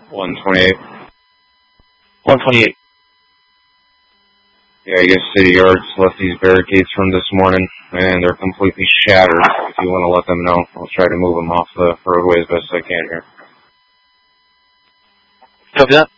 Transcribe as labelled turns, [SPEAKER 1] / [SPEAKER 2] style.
[SPEAKER 1] 128.
[SPEAKER 2] 128.
[SPEAKER 1] Yeah, I guess City Yards left these barricades from this morning, and they're completely shattered. If you want to let them know, I'll try to move them off the roadway as best I can here.
[SPEAKER 2] Copy that.